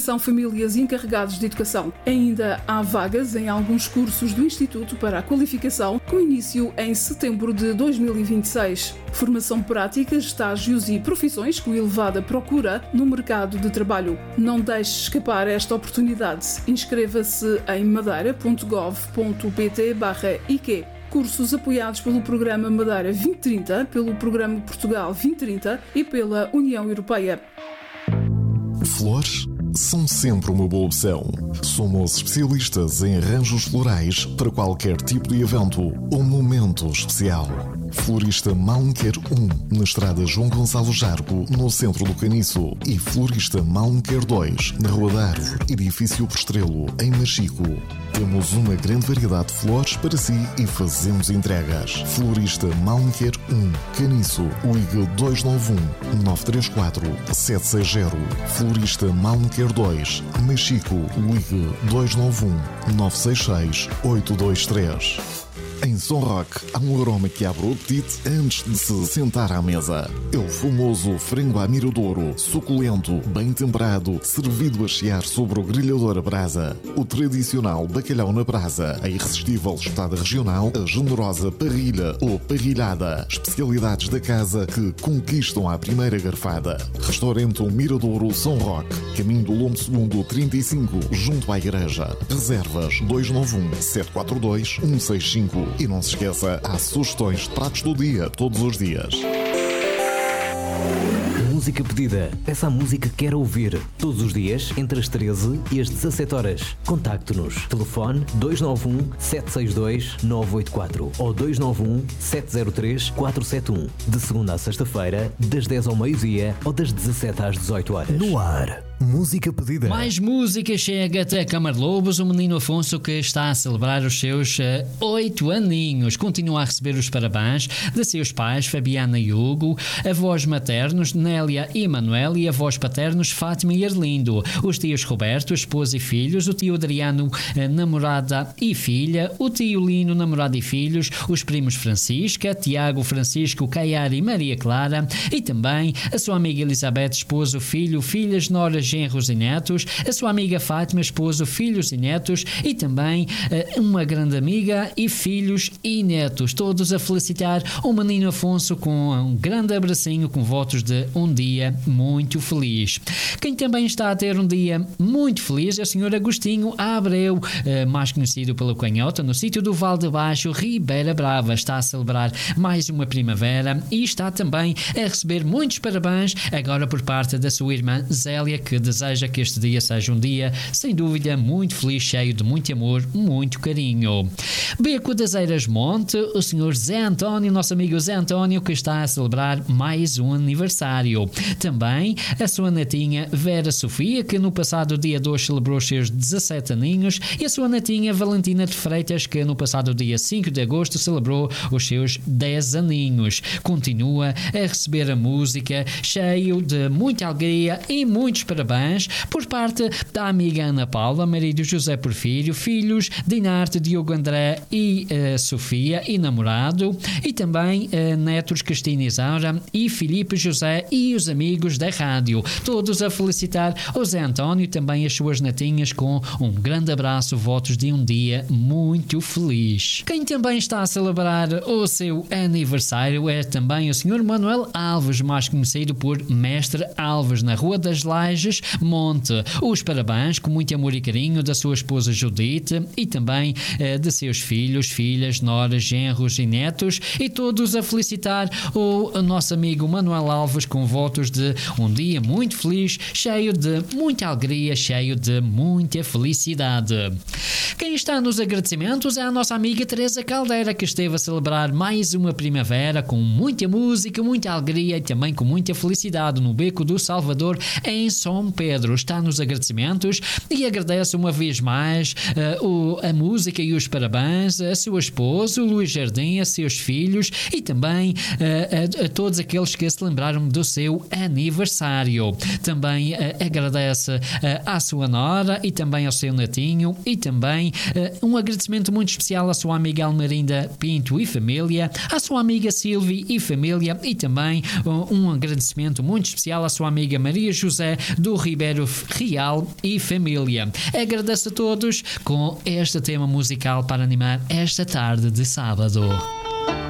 Atenção famílias e encarregados de educação. Ainda há vagas em alguns cursos do Instituto para a Qualificação, com início em setembro de 2026. Formação prática, estágios e profissões com elevada procura no mercado de trabalho. Não deixe escapar esta oportunidade. Inscreva-se em madeira.gov.pt/IQ. Cursos apoiados pelo Programa Madeira 2030, pelo Programa Portugal 2030 e pela União Europeia. Flores são sempre uma boa opção. Somos especialistas em arranjos florais para qualquer tipo de evento ou momento especial. Florista Malmequer 1, na estrada João Gonçalo Jargo, no centro do Caniço. E Florista Malmequer 2, na Rua da Árvore, edifício Postrelo, em Machico. Temos uma grande variedade de flores para si e fazemos entregas. Florista Malmequer 1, Caniço, ligue 291-934-760. Florista Malmequer 2, Machico, ligue 291-966-823. Em São Roque, há um aroma que abre o apetite antes de se sentar à mesa. É o famoso frango à miradouro, suculento, bem temperado, servido a chiar sobre o grelhador à brasa. O tradicional bacalhau na brasa, a irresistível espetada regional, a generosa parrilha ou parrilhada. Especialidades da casa que conquistam à primeira garfada. Restaurante Miradouro São Roque, caminho do Lombo Segundo 35, junto à igreja. Reservas 291-742-165. E não se esqueça, há sugestões de pratos do dia, todos os dias. Música pedida. Peça a música que quer ouvir. Todos os dias, entre as 13 e as 17 horas. Contacte-nos. Telefone 291-762-984 ou 291-703-471. De segunda a sexta-feira, das 10 ao meio-dia ou das 17 às 18 horas. No ar. Música pedida. Mais música chega até Câmara de Lobos. O menino Afonso, que está a celebrar os seus 8 aninhos, continua a receber os parabéns de seus pais, Fabiana e Hugo, avós maternos, Nélia e Manuel, e avós paternos, Fátima e Arlindo, os tios Roberto, esposa e filhos, o tio Adriano, namorada e filha, o tio Lino, namorado e filhos, os primos Francisca, Tiago, Francisco, Caiara e Maria Clara, e também a sua amiga Elizabeth, esposo, filho, filhas, noras, genros e netos, a sua amiga Fátima, esposo, filhos e netos, e também uma grande amiga e filhos e netos, todos a felicitar o menino Afonso com um grande abracinho, com votos de um dia muito feliz. Quem também está a ter um dia muito feliz é o Sr. Agostinho Abreu, mais conhecido pelo Canhota, no sítio do Val de Baixo, Ribeira Brava. Está a celebrar mais uma primavera e está também a receber muitos parabéns agora por parte da sua irmã Zélia, que deseja que este dia seja um dia, sem dúvida, muito feliz, cheio de muito amor, muito carinho. Beco das Eiras Monte, o Sr. Zé António, nosso amigo Zé António, que está a celebrar mais um aniversário. Também a sua netinha Vera Sofia, que no passado dia 2 celebrou os seus 17 aninhos, e a sua netinha Valentina de Freitas, que no passado dia 5 de agosto celebrou os seus 10 aninhos. Continua a receber a música, cheio de muita alegria e muitos parabéns por parte da amiga Ana Paula, marido José Porfírio, filhos Dinarte, Diogo André e Sofia, e namorado, e também netos Cristina Isaura e Filipe José e os amigos da rádio, todos a felicitar o Zé António e também as suas netinhas com um grande abraço, votos de um dia muito feliz. Quem também está a celebrar o seu aniversário é também o Sr. Manuel Alves, mais conhecido por Mestre Alves, na Rua das Lajes, Monte. Os parabéns com muito amor e carinho da sua esposa Judite e também de seus filhos, filhas, noras, genros e netos, e todos a felicitar o nosso amigo Manuel Alves com votos de um dia muito feliz, cheio de muita alegria, cheio de muita felicidade. Quem está nos agradecimentos é a nossa amiga Teresa Caldeira, que esteve a celebrar mais uma primavera com muita música, muita alegria e também com muita felicidade no Beco do Salvador, em São Pedro. Está nos agradecimentos e agradece uma vez mais a música e os parabéns a seu esposo Luís Jardim, a seus filhos e também a todos aqueles que se lembraram do seu aniversário. Também agradece à sua nora e também ao seu netinho, e também um agradecimento muito especial à sua amiga Almerinda Pinto e família, à sua amiga Silvia e família, e também um agradecimento muito especial à sua amiga Maria José do do Ribeiro Real e família. Agradeço a todos com este tema musical para animar esta tarde de sábado.